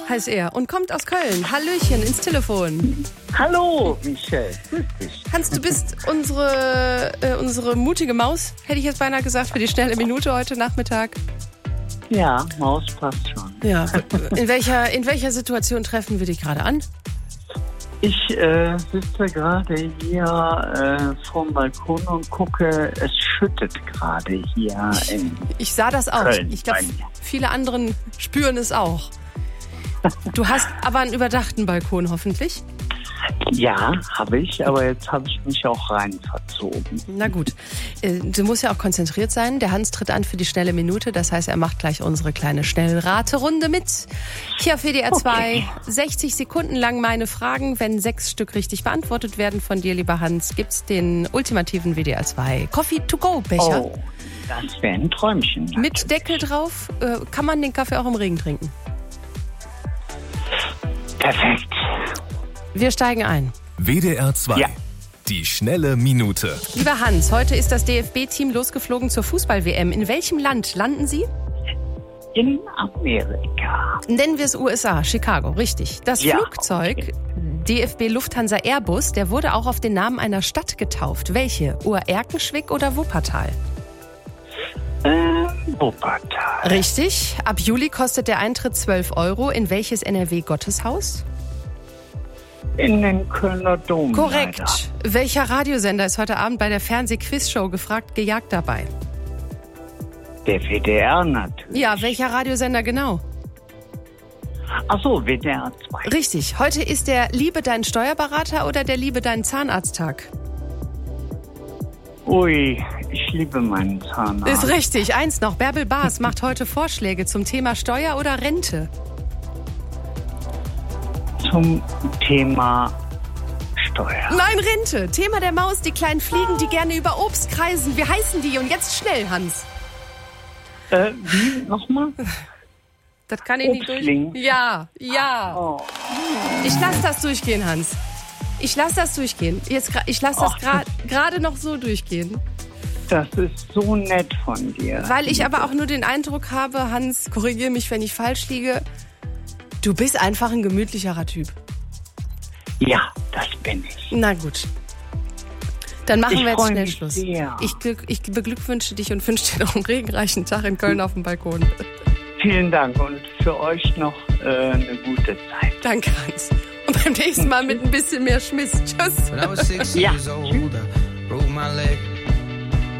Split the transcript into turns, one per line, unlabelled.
heißt er und kommt aus Köln. Hallöchen ins Telefon.
Hallo, Michelle. Grüß dich.
Hans, du bist unsere mutige Maus, hätte ich jetzt beinahe gesagt, für die schnelle Minute heute Nachmittag.
Ja, Maus passt schon.
Ja. In welcher Situation treffen wir dich gerade an?
Ich sitze gerade hier vorm Balkon und gucke, es schüttet gerade hier in
Ich sah das auch.
Köln.
Ich glaube, viele anderen spüren es auch. Du hast aber einen überdachten Balkon hoffentlich.
Ja, habe ich, aber jetzt habe ich mich auch rein verzogen.
Na gut, du musst ja auch konzentriert sein. Der Hans tritt an für die schnelle Minute. Das heißt, er macht gleich unsere kleine Schnellraterunde mit. Hier auf WDR 2, okay. 60 Sekunden lang meine Fragen. Wenn 6 Stück richtig beantwortet werden von dir, lieber Hans, gibt's den ultimativen WDR 2 Coffee-to-go-Becher.
Oh, das wäre ein Träumchen. Natürlich.
Mit Deckel drauf. Kann man den Kaffee auch im Regen trinken?
Perfekt.
Wir steigen ein.
WDR 2. Ja. Die schnelle Minute.
Lieber Hans, heute ist das DFB-Team losgeflogen zur Fußball-WM. In welchem Land landen Sie?
In Amerika.
Nennen wir es USA, Chicago, richtig. Das Flugzeug, okay. DFB Lufthansa Airbus, der wurde auch auf den Namen einer Stadt getauft. Welche? Oerkenschwick oder Wuppertal?
Wuppertal.
Richtig. Ab Juli kostet der Eintritt 12 €. In welches NRW-Gotteshaus?
In den Kölner Dom.
Korrekt.
Leider.
Welcher Radiosender ist heute Abend bei der Fernseh-Quiz-Show gefragt, gejagt dabei?
Der WDR natürlich.
Ja, welcher Radiosender genau?
Ach so, WDR 2.
Richtig. Heute ist der Liebe dein Steuerberater oder der Liebe dein Zahnarzttag?
Ui, ich liebe meinen Zahnarzt.
Ist richtig. Eins noch. Bärbel Baas macht heute Vorschläge zum Thema Steuer oder Rente?
Zum Thema Steuer.
Nein, Rente. Thema der Maus, die kleinen Fliegen, die gerne über Obst kreisen. Wie heißen die? Und jetzt schnell, Hans.
Wie? Nochmal?
Das kann ich nicht durch. Ja. Oh. Ich lasse das durchgehen, Hans. Ich lasse das durchgehen. Ich lasse das gerade noch so durchgehen.
Das ist so nett von dir.
Weil ich aber auch nur den Eindruck habe, Hans, korrigiere mich, wenn ich falsch liege, du bist einfach ein gemütlicherer Typ.
Ja, das bin ich.
Na gut. Dann machen wir jetzt schnell Schluss.
Sehr.
Ich beglückwünsche dich und wünsche dir noch einen regenreichen Tag in Köln auf dem Balkon.
Vielen Dank und für euch noch eine gute Zeit.
Danke, Hans. Und beim nächsten Mal mit ein bisschen mehr Schmiss. Tschüss.
Ja.